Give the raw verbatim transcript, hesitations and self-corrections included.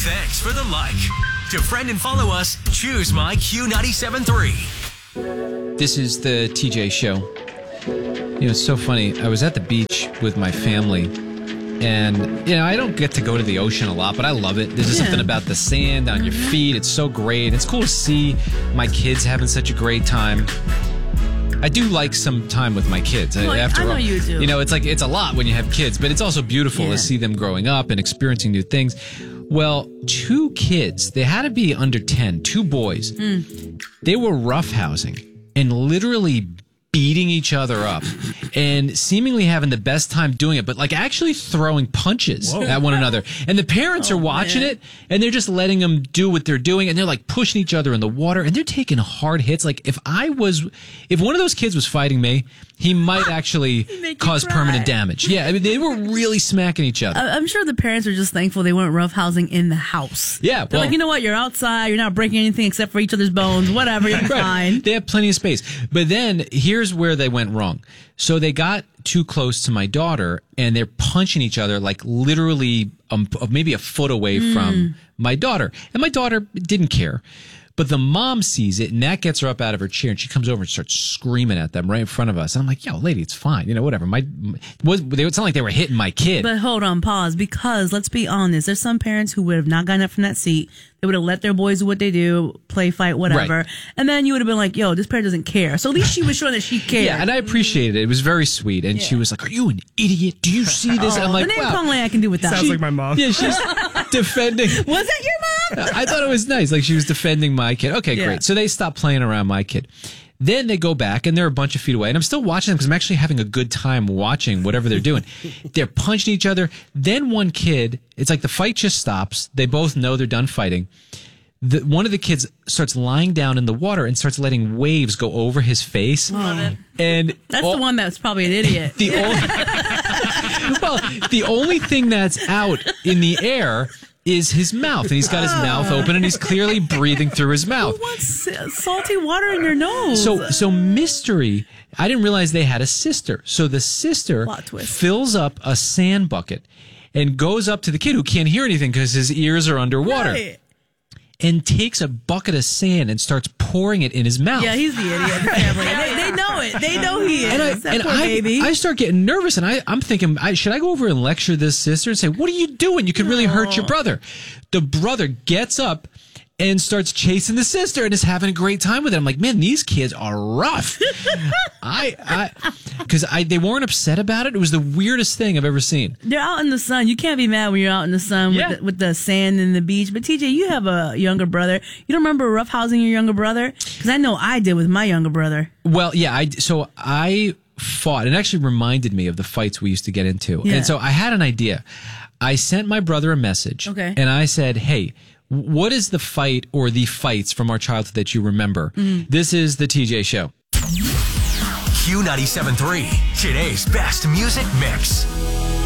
Thanks for the like. To friend and follow us, choose my Q ninety-seven point three. This is the T J Show. You know, it's so funny. I was at the beach with my family, and, you know, I don't get to go to the ocean a lot, but I love it. There's just Yeah. something about the sand on your feet. It's so great. It's cool to see my kids having such a great time. I do like some time with my kids. Well, After I know all, you do. You know, it's like it's a lot when you have kids, but it's also beautiful Yeah. to see them growing up and experiencing new things. Well, two kids, they had to be under ten, two boys. Mm. They were roughhousing and literally beating each other up and seemingly having the best time doing it, but like actually throwing punches Whoa. at one another. And the parents Oh, are watching man. it, and they're just letting them do what they're doing, and they're like pushing each other in the water, and they're taking hard hits. Like if I was, if one of those kids was fighting me, he might actually make you cause cry. permanent damage. Yeah, I mean, they were really smacking each other. I- I'm sure the parents are just thankful they weren't roughhousing in the house. Yeah, They're well- like, you know what? You're outside. You're not breaking anything except for each other's bones. Whatever. You're fine. They have plenty of space. But then here's where they went wrong. So they got too close to my daughter, and they're punching each other like literally um, maybe a foot away from my daughter. And my daughter didn't care. But the mom sees it, and that gets her up out of her chair, and she comes over and starts screaming at them right in front of us. And I'm like, yo, lady, it's fine. You know, whatever. My, was, they, it's not like they were hitting my kid. But hold on, pause, because let's be honest. There's some parents who would have not gotten up from that seat. They would have let their boys do what they do, play, fight, whatever. Right. And then you would have been like, yo, this parent doesn't care. So at least she was showing that she cared. Yeah, and I appreciated it. It was very sweet. And she was like, are you an idiot? Do you see this? Oh, I'm like, the name wow. calling I can do with that. Sounds like my mom. Yeah, she's defending. Was that your mom? I thought it was nice. Like she was defending my kid. Okay, Yeah. great. So they stopped playing around my kid. Then they go back, and they're a bunch of feet away. And I'm still watching them because I'm actually having a good time watching whatever they're doing. They're punching each other. Then one kid, it's like the fight just stops. They both know they're done fighting. The, one of the kids starts lying down in the water and starts letting waves go over his face. Love it. And That's all- the one that's probably an idiot. the only, well, the only thing that's out in the air is his mouth, and he's got his mouth open, and he's clearly breathing through his mouth. Who wants uh, salty water in your nose? So, so mystery. I didn't realize they had a sister. So the sister Plot twist. fills up a sand bucket and goes up to the kid who can't hear anything because his ears are underwater, Right. and takes a bucket of sand and starts pouring it in his mouth. Yeah, he's the idiot in the family. they, they know it. They know he is. And I, that and poor I, baby. I start getting nervous, and I, I'm thinking, I, should I go over and lecture this sister and say, what are you doing? You could really hurt your brother. The brother gets up and starts chasing the sister and is having a great time with it. I'm like, man, these kids are rough. I, I, because I, they weren't upset about it. It was the weirdest thing I've ever seen. They're out in the sun. You can't be mad when you're out in the sun Yeah. with, the, with the sand and the beach. But T J, you have a younger brother. You don't remember roughhousing your younger brother? Because I know I did with my younger brother. Well, yeah, I, so I fought. It actually reminded me of the fights we used to get into. Yeah. And so I had an idea. I sent my brother a message. Okay. And I said, hey, what is the fight or the fights from our childhood that you remember? Mm-hmm. This is the T J Show. Q ninety-seven point three, today's best music mix.